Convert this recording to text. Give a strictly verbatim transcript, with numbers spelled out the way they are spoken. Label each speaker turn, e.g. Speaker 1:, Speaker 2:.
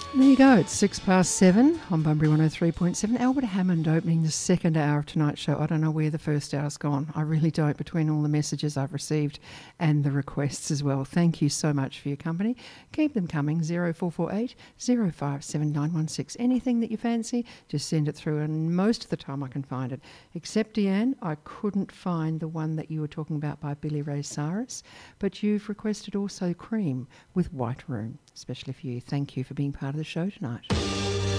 Speaker 1: There you go, it's six past seven on Bunbury one oh three point seven. Albert Hammond opening the second hour of tonight's show. I don't know where the first hour's gone. I really don't, between all the messages I've received and the requests as well. Thank you so much for your company. Keep them coming, zero four four eight, zero five seven nine one six. Anything that you fancy, just send it through, and most of the time I can find it. Except, Deanne, I couldn't find the one that you were talking about by Billy Ray Cyrus, but you've requested also Cream with White Room, especially for you. Thank you for being part of the show tonight.